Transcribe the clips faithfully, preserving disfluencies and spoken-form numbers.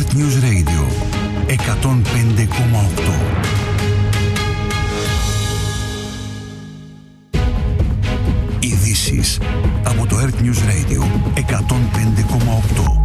Earth News Radio εκατόν πέντε κόμμα οκτώ. Ειδήσεις από το Earth News Radio εκατόν πέντε κόμμα οκτώ.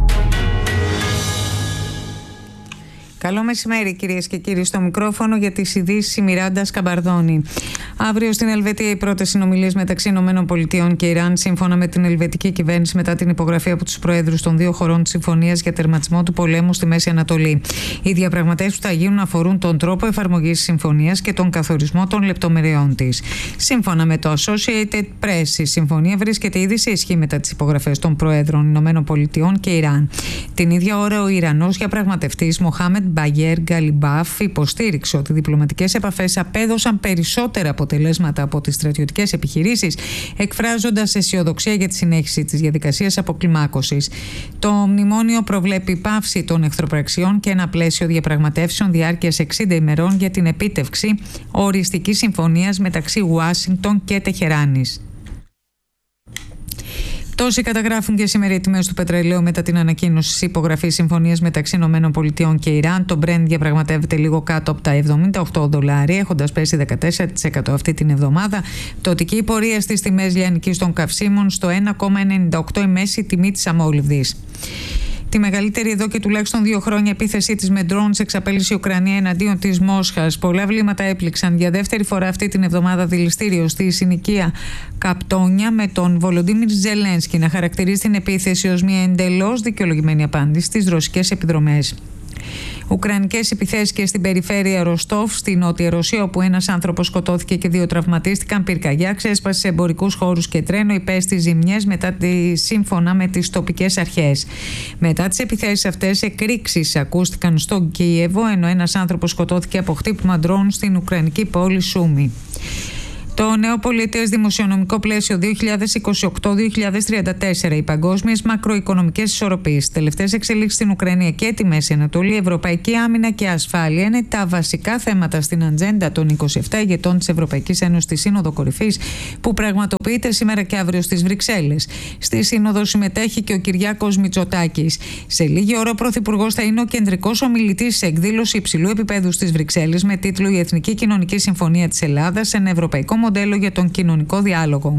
Καλό μεσημέρι, κυρίες και κύριοι. Στο μικρόφωνο για τις ειδήσεις η Μιράντα Σκαμπαρδόνη. Αύριο στην Ελβετία οι πρώτες συνομιλίες μεταξύ ΗΠΑ και Ιράν, σύμφωνα με την ελβετική κυβέρνηση, μετά την υπογραφή από τους προέδρους των δύο χωρών της συμφωνίας για τερματισμό του πολέμου στη Μέση Ανατολή. Οι διαπραγματεύσεις που θα γίνουν αφορούν τον τρόπο εφαρμογής της συμφωνίας και τον καθορισμό των λεπτομεριών της. Σύμφωνα με το Associated Press, η συμφωνία βρίσκεται ήδη σε ισχύ μετά τις υπογραφές των προέδρων ΗΠΑ και Ιράν. Την ίδια ώρα, ο Ιρανός διαπραγματευτής Μοχάμεντ Μπαγέρ Γκαλιμπάφ υποστήριξε ότι οι διπλωματικές επαφές απέδωσαν περισσότερα αποτελέσματα από τις στρατιωτικές επιχειρήσεις, εκφράζοντας αισιοδοξία για τη συνέχιση της διαδικασίας αποκλιμάκωσης. Το μνημόνιο προβλέπει πάυση των εχθροπραξιών και ένα πλαίσιο διαπραγματεύσεων διάρκειας εξήντα ημερών για την επίτευξη οριστικής συμφωνίας μεταξύ Ουάσιγκτον και Τεχεράνης. Τόσοι καταγράφουν και σήμερα οι τιμές του πετρελαίου μετά την ανακοίνωση της υπογραφής συμφωνίας μεταξύ ΗΠΑ και Ιράν. Το Brent διαπραγματεύεται λίγο κάτω από τα εβδομήντα οκτώ δολάρια, έχοντας πέσει δεκατέσσερα τοις εκατό αυτή την εβδομάδα. Πτωτική πορεία στις τιμές λιανικής των καυσίμων στο ένα κόμμα ενενήντα οκτώ η μέση τιμή της αμόλυβδης. Τη μεγαλύτερη εδώ και τουλάχιστον δύο χρόνια επίθεσή της με drones εξαπέλυσε η Ουκρανία εναντίον της Μόσχας. Πολλά βλήματα έπληξαν για δεύτερη φορά αυτή την εβδομάδα δηληστήριο στη συνοικία Καπτόνια, με τον Βολοντίμιρ Ζελένσκι να χαρακτηρίζει την επίθεση ως μια εντελώς δικαιολογημένη απάντηση στις ρωσικές επιδρομές. Ουκρανικές επιθέσεις και στην περιφέρεια Ροστόφ, στη Νότια Ρωσία, όπου ένας άνθρωπος σκοτώθηκε και δύο τραυματίστηκαν. Πυρκαγιά ξέσπασε σε εμπορικούς χώρους και τρένο, υπέστη ζημιές μετά τη, σύμφωνα με τις τοπικές αρχές. Μετά τις επιθέσεις αυτές, εκρήξεις ακούστηκαν στο Κίεβο, ενώ ένας άνθρωπος σκοτώθηκε από χτύπημα ντρόουν στην ουκρανική πόλη Σούμι. Το νέο πολιτές δημοσιονομικό πλαίσιο δύο χιλιάδες είκοσι οκτώ με δύο χιλιάδες τριάντα τέσσερα, οι παγκόσμιες μακροοικονομικές ισορροπίες, τελευταίες εξελίξεις στην Ουκρανία και τη Μέση Ανατολή, ευρωπαϊκή άμυνα και ασφάλεια είναι τα βασικά θέματα στην ατζέντα των είκοσι επτά ηγετών της Ευρωπαϊκής Ένωσης στη Σύνοδο Κορυφής, που πραγματοποιείται σήμερα και αύριο στις Βρυξέλλες. Στη Σύνοδο συμμετέχει και ο Κυριάκος Μητσοτάκης. Σε λίγη ώρα ο Πρωθυπουργός θα είναι ο κεντρικός ομιλητής σε εκδήλωση υψηλού επίπεδου στις Βρυξέλλες με τίτλο «Η Εθνική Κοινωνική Συμφωνία της Ελλάδας, ένα ευρωπαϊκό μοντέλο για τον κοινωνικό διάλογο».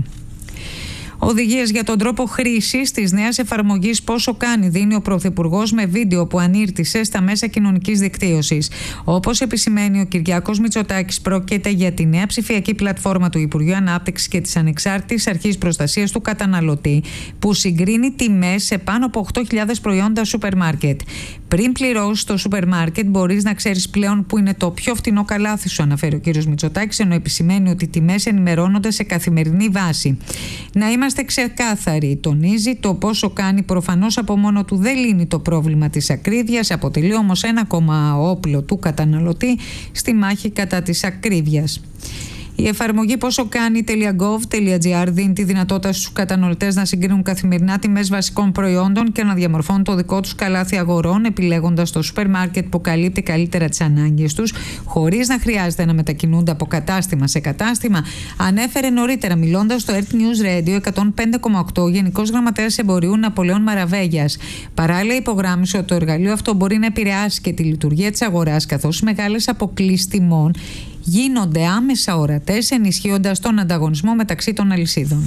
Οδηγίες για τον τρόπο χρήσης της νέας εφαρμογής «Πόσο κάνει» δίνει ο Πρωθυπουργός με βίντεο που ανήρτησε στα μέσα κοινωνικής δικτύωσης. Όπως επισημαίνει ο Κυριάκος Μητσοτάκης, πρόκειται για τη νέα ψηφιακή πλατφόρμα του Υπουργείου Ανάπτυξης και της Ανεξάρτητης Αρχής Προστασίας του Καταναλωτή, που συγκρίνει τιμές σε πάνω από οκτώ χιλιάδες προϊόντα σούπερ μάρκετ. Πριν πληρώσεις το σούπερ μάρκετ, μπορείς να ξέρεις πλέον που είναι το πιο φτηνό καλάθι σου, αναφέρει ο κ. Μητσοτάκης, ενώ επισημαίνει ότι οι τιμές ενημερώνονται σε καθημερινή βάση. Να είμαστε ξεκάθαροι, τονίζει, το πόσο κάνει προφανώς από μόνο του δεν λύνει το πρόβλημα της ακρίβειας, αποτελεί όμως ένα ακόμα όπλο του καταναλωτή στη μάχη κατά της ακρίβειας. Η εφαρμογή πόσο κάνει.gov.gr δίνει τη δυνατότητα στους καταναλωτές να συγκρίνουν καθημερινά τιμές βασικών προϊόντων και να διαμορφώνουν το δικό τους καλάθι αγορών, επιλέγοντας το σούπερ μάρκετ που καλύπτει καλύτερα τις ανάγκες τους, χωρίς να χρειάζεται να μετακινούνται από κατάστημα σε κατάστημα, ανέφερε νωρίτερα, μιλώντας στο Earth News Radio εκατόν πέντε κόμμα οκτώ, ο Γενικός Γραμματέας Εμπορίου Ναπολέων Μαραβέγιας. Παράλληλα, υπογράμμισε ότι το εργαλείο αυτό μπορεί να επηρεάσει και τη λειτουργία της αγοράς, καθώς οι μεγάλες αποκλίσεις τιμών γίνονται άμεσα ορατές, ενισχύοντας τον ανταγωνισμό μεταξύ των αλυσίδων.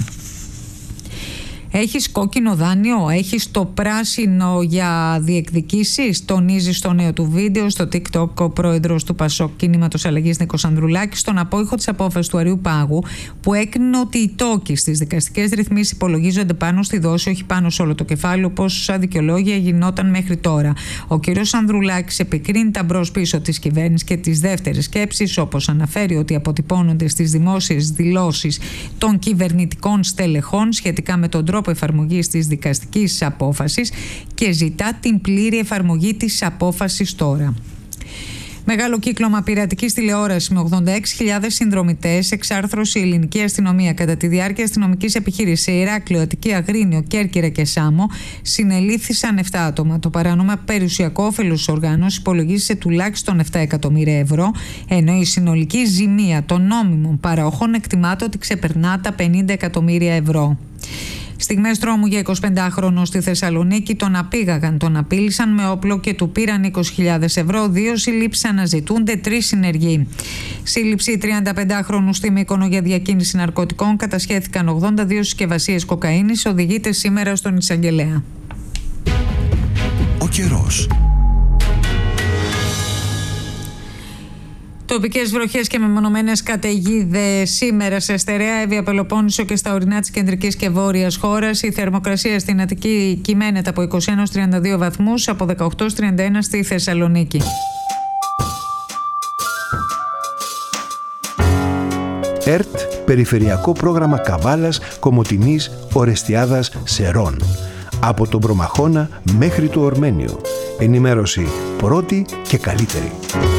Έχεις κόκκινο δάνειο, έχεις το πράσινο για διεκδικήσεις, τονίζει στο νέο του βίντεο στο TikTok ο πρόεδρος του Πασόκ Κινήματος Αλλαγής Νίκος Ανδρουλάκης, στον απόϊχο της απόφασης του Αριού Πάγου, που έκρινε ότι οι τόκοι στις δικαστικές ρυθμίσεις υπολογίζονται πάνω στη δόση, όχι πάνω σε όλο το κεφάλαιο, όπως σαν δικαιολόγια γινόταν μέχρι τώρα. Ο κ. Ανδρουλάκης επικρίνει τα μπρος-πίσω της κυβέρνησης και τις δεύτερες σκέψεις, όπως αναφέρει ότι αποτυπώνονται στις δημόσιες δηλώσεις των κυβερνητικών στελεχών σχετικά με τον τρόπο εφαρμογής της δικαστικής απόφασης, και ζητά την πλήρη εφαρμογή της απόφασης τώρα. Μεγάλο κύκλωμα πειρατικής τηλεόρασης με ογδόντα έξι χιλιάδες συνδρομητές, εξάρθρωση η ελληνική αστυνομία. Κατά τη διάρκεια αστυνομικής επιχείρησης σε Ηράκλειο, Αττική, Αγρίνιο, Κέρκυρα και Σάμο συνελήφθησαν επτά άτομα. Το παράνομα περιουσιακό όφελος της οργάνωσης υπολογίζει σε τουλάχιστον επτά εκατομμύρια ευρώ, ενώ η συνολική ζημία των νόμιμων παροχών εκτιμάται ότι ξεπερνά τα πενήντα εκατομμύρια ευρώ. Στιγμές τρόμου για εικοσιπεντάχρονο στη Θεσσαλονίκη. Τον απήγαγαν, τον απείλησαν με όπλο και του πήραν είκοσι χιλιάδες ευρώ. Δύο συλλήψεις αναζητούνται, τρεις συνεργοί. Σύλληψη τριανταπεντάχρονου στη Μύκονο για διακίνηση ναρκωτικών. Κατασχέθηκαν ογδόντα δύο συσκευασίες κοκαίνης. Οδηγείται σήμερα στον εισαγγελέα. Ο καιρός. Τοπικές βροχές και μεμονωμένες καταιγίδες σήμερα σε στερεά Εύβοια, Πελοπόννησο και στα ορεινά της κεντρικής και βόρειας χώρας. Η θερμοκρασία στην Αττική κυμαίνεται από είκοσι ένα έως τριάντα δύο βαθμούς, από δεκαοκτώ έως τριάντα ένα στη Θεσσαλονίκη. ΕΡΤ, Περιφερειακό Πρόγραμμα Καβάλας, Κομοτηνής, Ορεστιάδας, Σερών. Από τον Προμαχώνα μέχρι το Ορμένιο. Ενημέρωση πρώτη και καλύτερη.